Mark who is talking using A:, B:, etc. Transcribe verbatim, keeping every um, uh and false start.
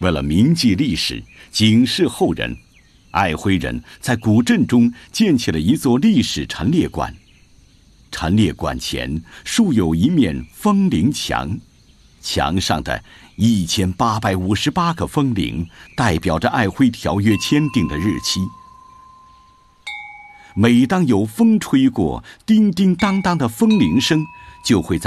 A: 为了铭记历史，警示后人，爱辉人在古镇中建起了一座历史陈列馆。陈列馆前竖有一面风铃墙，墙上的一千八百五十八个风铃代表着爱辉条约签订的日期。每当有风吹过，叮叮当当的风铃声就会在